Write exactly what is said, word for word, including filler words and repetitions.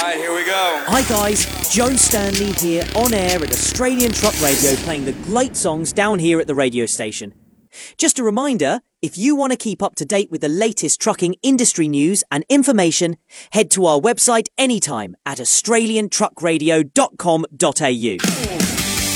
right, here we go. Hi guys, Joe Stanley here on air at Australian Truck Radio playing the great songs down here at the radio station. Just a reminder, if you want to keep up to date with the latest trucking industry news and information, head to our website anytime at australian truck radio dot com dot a u.